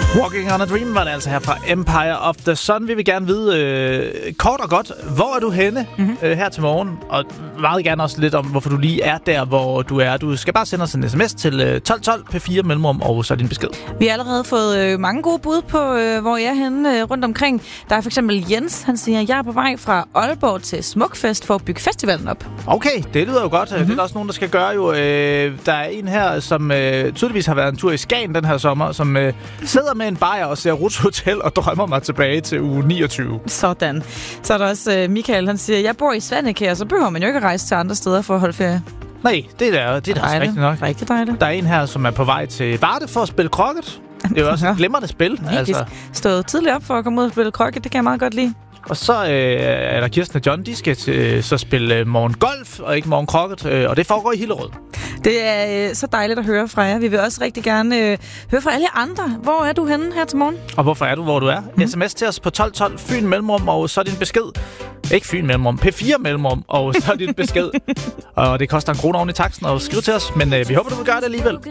Walking on a Dream var det altså her fra Empire of the Sun. Vi vil gerne vide kort og godt, hvor er du henne her til morgen? Og meget gerne også lidt om, hvorfor du lige er der, hvor du er. Du skal bare sende os en sms til 1212 P4 mellemrum, og så din besked. Vi har allerede fået mange gode bud på, hvor jeg er henne rundt omkring. Der er for eksempel Jens, han siger, jeg er på vej fra Aalborg til Smukfest for at bygge festivalen op. Okay, det lyder jo godt. Det er der også nogen, der skal gøre jo. Der er en her, som tydeligvis har været en tur i Skagen den her sommer, som sidder med en bajer og ser Ruths Hotel og drømmer mig tilbage til uge 29. Sådan. Så er der også Michael, han siger, jeg bor i Svaneke, og så behøver man jo ikke at rejse til andre steder for at holde ferie. Nej, det er da også rigtigt nok. Rigtig dejligt. Der er en her, som er på vej til Varde for at spille croquet. Det er jo også et glimrende spil. Altså. Stået tidligt op for at komme ud og spille croquet, det kan jeg meget godt lide. Og så er der Kirsten og John, de skal så spille morgengolf og ikke morgenkrocket, og det foregår i Hillerød. Det er så dejligt at høre fra jer. Vi vil også rigtig gerne høre fra alle andre. Hvor er du henne her til morgen? Og hvorfor er du, hvor du er? SMS til os på 1212 Fyn mellemrum, og så din besked. Ikke Fyn mellemrum, P4 mellemrum, og så din besked. Og det koster 1 krone oven i taksten at skrive til os, men vi håber, du vil gøre det alligevel.